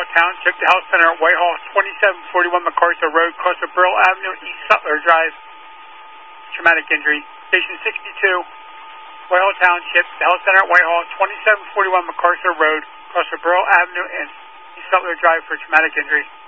Whitehall Township to Health Center at Whitehall, 2741 MacArthur Road, across the Burrell Avenue, East Sutler Drive. Traumatic injury. Station 62, Whitehall Township to Health Center at Whitehall, 2741 MacArthur Road, across the Burrell Avenue and East Sutler Drive for traumatic injury.